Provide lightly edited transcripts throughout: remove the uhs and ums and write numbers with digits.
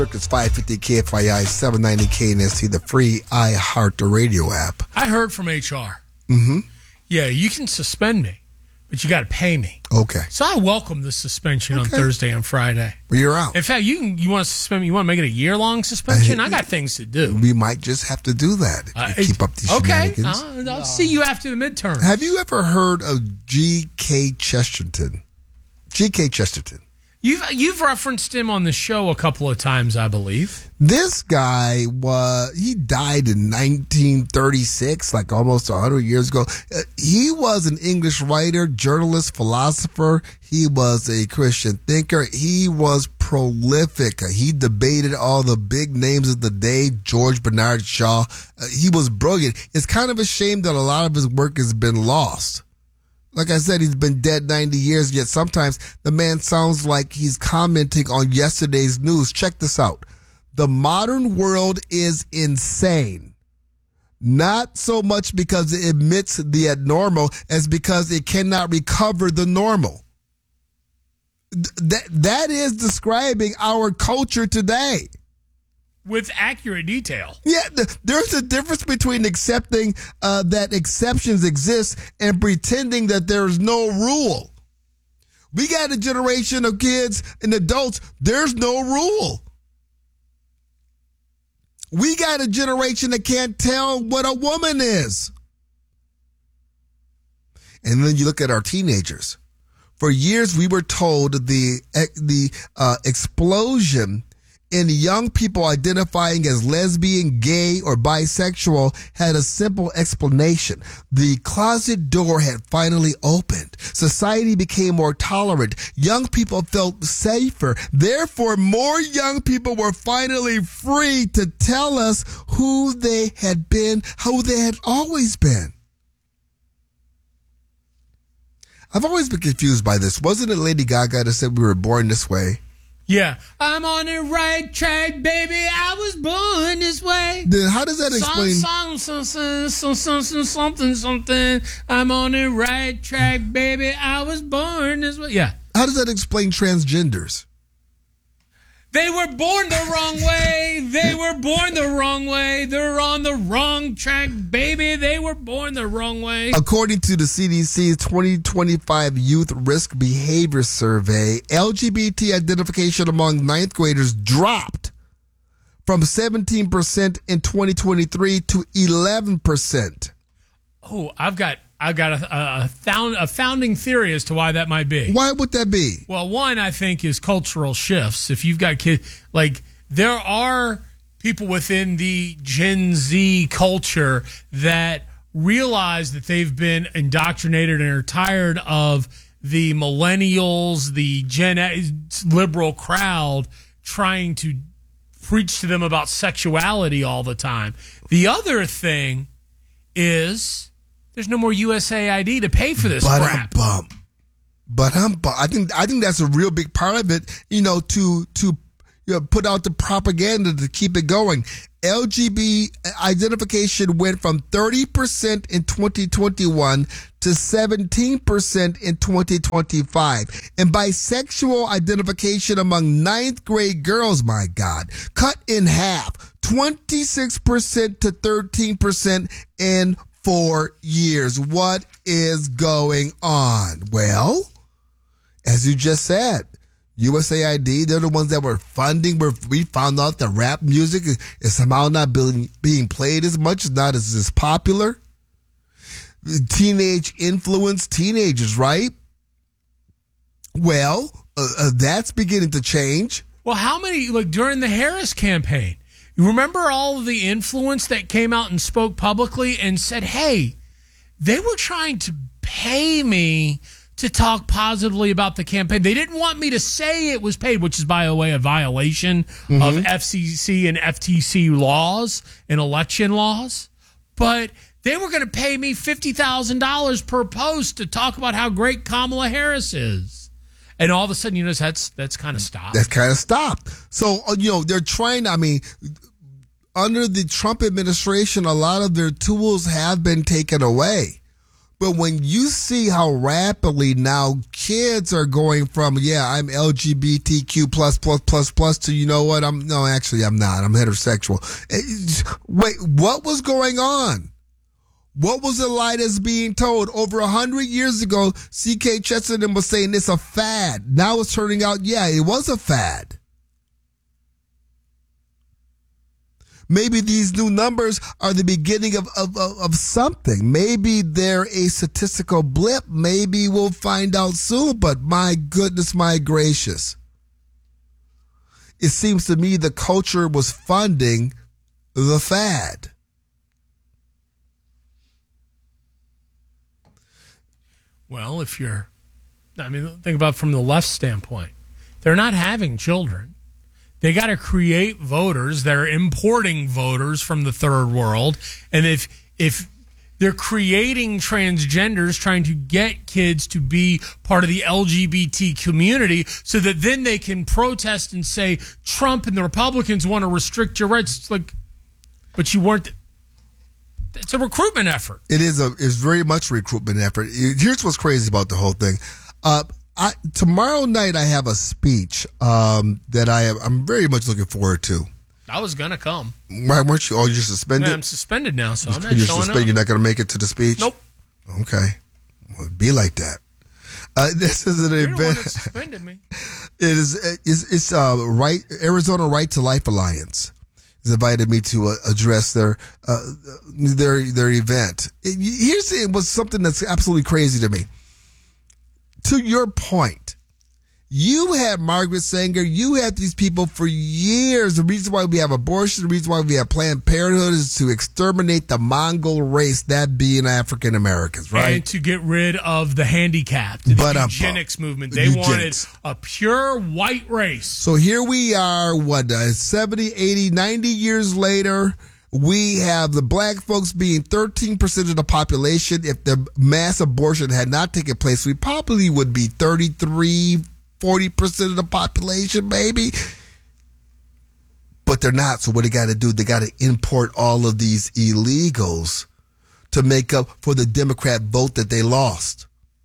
It's 550 KFII, 790 KNST, the free iHeart Radio app. I heard from HR. Mm-hmm. Yeah, you can suspend me, but you got to pay me. Okay. So I welcome the suspension on Thursday and Friday. Well, you're out. In fact, you want to suspend me? You want to make it a year-long suspension? I got things to do. We might just have to do that. Keep up these shenanigans. I'll see you after the midterm. Have you ever heard of G.K. Chesterton? G.K. Chesterton. You've referenced him on the show a couple of times, I believe. This guy he died in 1936, like almost 100 years ago. He was an English writer, journalist, philosopher. He was a Christian thinker. He was prolific. He debated all the big names of the day, George Bernard Shaw. He was brilliant. It's kind of a shame that a lot of his work has been lost. Like I said, he's been dead 90 years, yet sometimes the man sounds like he's commenting on yesterday's news. Check this out. The modern world is insane. Not so much because it admits the abnormal as because it cannot recover the normal. That is describing our culture today. With accurate detail. Yeah, there's a difference between accepting that exceptions exist and pretending that there's no rule. We got a generation of kids and adults, there's no rule. We got a generation that can't tell what a woman is. And then you look at our teenagers. For years, we were told the explosion in young people identifying as lesbian, gay, or bisexual had a simple explanation. The closet door had finally opened. Society became more tolerant. Young people felt safer. Therefore, more young people were finally free to tell us who they had been, who they had always been. I've always been confused by this. Wasn't it Lady Gaga that said we were born this way? Yeah. I'm on the right track, baby. I was born this way. Then how does that explain? Something. I'm on the right track, baby. I was born this way. Yeah. How does that explain transgenders? They were born the wrong way. They were born the wrong way. They're on the wrong track, baby. They were born the wrong way. According to the CDC's 2025 Youth Risk Behavior Survey, LGBT identification among ninth graders dropped from 17% in 2023 to 11%. Oh, I've got a founding theory as to why that might be. Why would that be? Well, one, I think, is cultural shifts. If you've got kids, like, there are people within the Gen Z culture that realize that they've been indoctrinated and are tired of the millennials, the Gen X liberal crowd trying to preach to them about sexuality all the time. The other thing is there's no more USAID to pay for this crap. I think that's a real big part of it, to put out the propaganda to keep it going. LGBT identification went from 30% in 2021 to 17% in 2025. And bisexual identification among ninth grade girls, my God, cut in half, 26% to 13% in 4 years. What is going on? Well, as you just said, USAID, they're the ones that were funding. We found out that rap music is somehow not being played as much, not as popular. Teenage influence, teenagers, right? Well, that's beginning to change. Well, how many, during the Harris campaign, you remember all of the influence that came out and spoke publicly and said, hey, they were trying to pay me to talk positively about the campaign. They didn't want me to say it was paid, which is, by the way, a violation of FCC and FTC laws and election laws. But they were going to pay me $50,000 per post to talk about how great Kamala Harris is. And all of a sudden, that's kind of stopped. That's kind of stopped. So, they're trying, under the Trump administration, a lot of their tools have been taken away. But when you see how rapidly now kids are going from, I'm LGBTQ plus to, you know what? I'm not. I'm heterosexual. Wait, what was going on? What was the lie that's being told? Over 100 years ago, C.K. Chesterton was saying it's a fad. Now it's turning out, it was a fad. Maybe these new numbers are the beginning of something. Maybe they're a statistical blip. Maybe we'll find out soon, but my goodness, my gracious. It seems to me the culture was funding the fad. Well, think about it from the left standpoint. They're not having children. They got to create voters. They're importing voters from the third world. And if they're creating transgenders, trying to get kids to be part of the LGBT community so that then they can protest and say, Trump and the Republicans want to restrict your rights. It's like, but you weren't. It's a recruitment effort. It's very much a recruitment effort. Here's what's crazy about the whole thing. Tomorrow night I have a speech that I'm very much looking forward to. I was gonna come. Why weren't you? Oh, you're suspended? Yeah, I'm suspended now, so I'm not you're showing suspended. up. You're not gonna make it to the speech? Nope. Okay. Well, it'd be like that. This is an You're event. the one that suspended me. It's Arizona Right to Life Alliance has invited me to address their event. Here's what's something that's absolutely crazy to me. To your point, you had Margaret Sanger, you had these people for years. The reason why we have abortion, the reason why we have Planned Parenthood is to exterminate the Mongol race, that being African Americans, right? And to get rid of the handicapped, the eugenics movement. They wanted a pure white race. So here we are, 70, 80, 90 years later. We have the black folks being 13% of the population. If the mass abortion had not taken place, we probably would be 33, 40% of the population, maybe. But they're not. So what they got to do, they got to import all of these illegals to make up for the Democrat vote that they lost.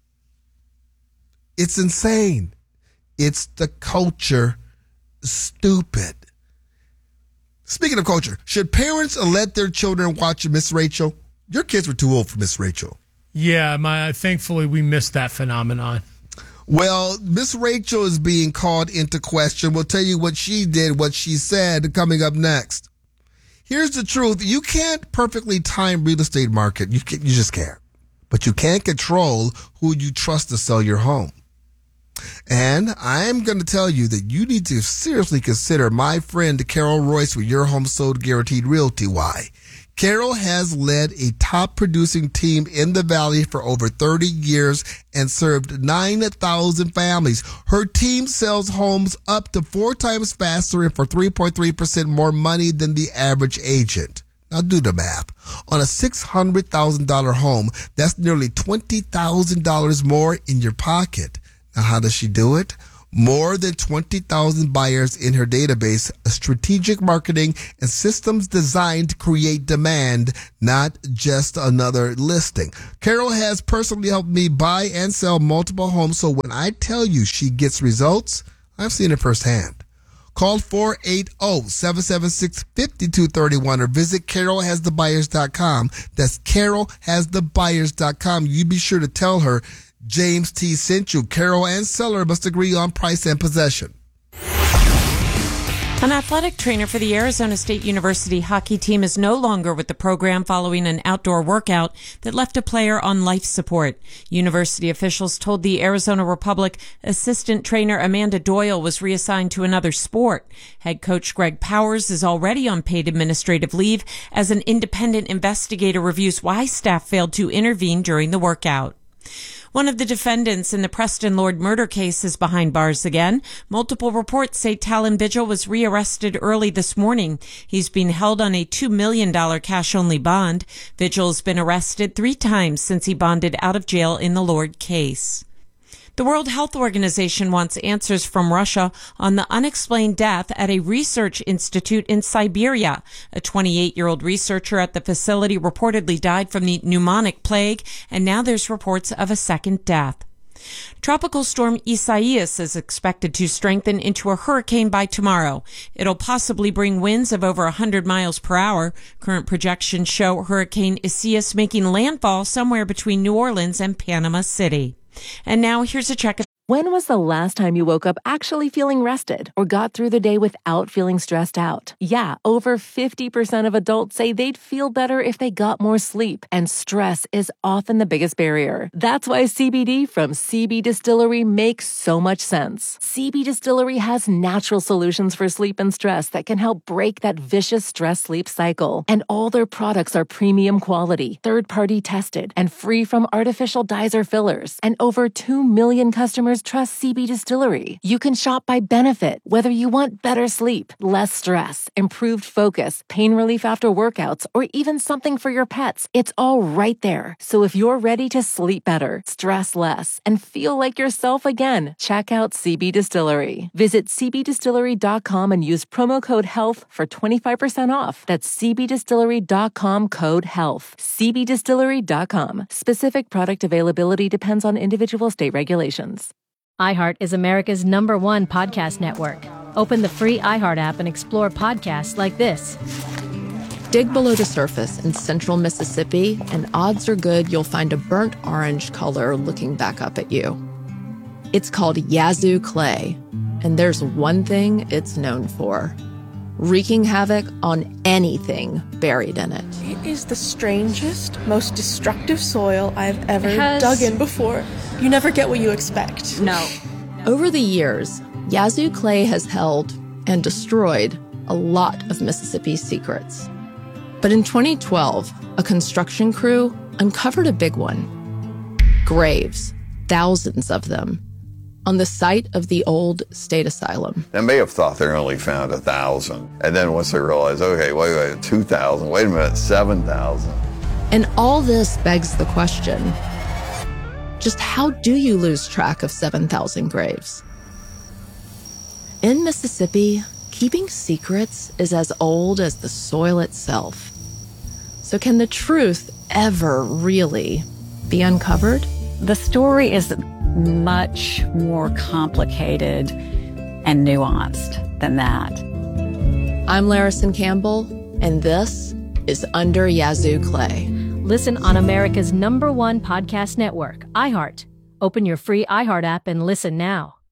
It's insane. It's the culture, stupid. Speaking of culture, should parents let their children watch Miss Rachel? Your kids were too old for Miss Rachel. Yeah, thankfully we missed that phenomenon. Well, Miss Rachel is being called into question. We'll tell you what she did, what she said, coming up next. Here's the truth. You can't perfectly time real estate market. You just can't. But you can control who you trust to sell your home. And I'm going to tell you that you need to seriously consider my friend Carol Royce with Your Home Sold Guaranteed Realty. Why? Carol has led a top producing team in the Valley for over 30 years and served 9,000 families. Her team sells homes up to 4 times faster and for 3.3% more money than the average agent. Now do the math. On a $600,000 home, that's nearly $20,000 more in your pocket. Now, how does she do it? More than 20,000 buyers in her database, strategic marketing, and systems designed to create demand, not just another listing. Carol has personally helped me buy and sell multiple homes, so when I tell you she gets results, I've seen it firsthand. Call 480-776-5231 or visit carolhasthebuyers.com. That's carolhasthebuyers.com. You be sure to tell her James T. sent you. Carol and seller must agree on price and possession. An athletic trainer for the Arizona State University hockey team is no longer with the program following an outdoor workout that left a player on life support. University officials told the Arizona Republic assistant trainer Amanda Doyle was reassigned to another sport. Head coach Greg Powers is already on paid administrative leave as an independent investigator reviews why staff failed to intervene during the workout. One of the defendants in the Preston Lord murder case is behind bars again. Multiple reports say Talon Vigil was rearrested early this morning. He's being held on a $2 million cash-only bond. Vigil has been arrested 3 times since he bonded out of jail in the Lord case. The World Health Organization wants answers from Russia on the unexplained death at a research institute in Siberia. A 28-year-old researcher at the facility reportedly died from the pneumonic plague, and now there's reports of a second death. Tropical storm Isaias is expected to strengthen into a hurricane by tomorrow. It'll possibly bring winds of over 100 miles per hour. Current projections show Hurricane Isaias making landfall somewhere between New Orleans and Panama City. And now here's a check of When was the last time you woke up actually feeling rested or got through the day without feeling stressed out? Yeah, over 50% of adults say they'd feel better if they got more sleep, and stress is often the biggest barrier. That's why CBD from CB Distillery makes so much sense. CB Distillery has natural solutions for sleep and stress that can help break that vicious stress-sleep cycle. And all their products are premium quality, third-party tested, and free from artificial dyes or fillers. And over 2 million customers trust CB Distillery. You can shop by benefit, whether you want better sleep, less stress, improved focus, pain relief after workouts, or even something for your pets. It's all right there. So if you're ready to sleep better, stress less, and feel like yourself again, check out CB Distillery. Visit cbdistillery.com and use promo code HEALTH for 25% off. That's cbdistillery.com, code HEALTH. cbdistillery.com. Specific product availability depends on individual state regulations. iHeart is America's #1 podcast network. Open the free iHeart app and explore podcasts like this. Dig below the surface in central Mississippi, and odds are good you'll find a burnt orange color looking back up at you. It's called Yazoo clay, and there's one thing it's known for: wreaking havoc on anything buried in it. It is the strangest, most destructive soil I've ever dug in before. You never get what you expect. No. Over the years, Yazoo clay has held and destroyed a lot of Mississippi's secrets. But in 2012, a construction crew uncovered a big one. Graves, thousands of them, on the site of the old state asylum. They may have thought they only found 1,000. And then once they realized, okay, wait, 2,000, wait a minute, 7,000. And all this begs the question, just how do you lose track of 7,000 graves? In Mississippi, keeping secrets is as old as the soil itself. So can the truth ever really be uncovered? The story is much more complicated and nuanced than that. I'm Larison Campbell, and this is Under Yazoo Clay. Listen on America's #1 podcast network, iHeart. Open your free iHeart app and listen now.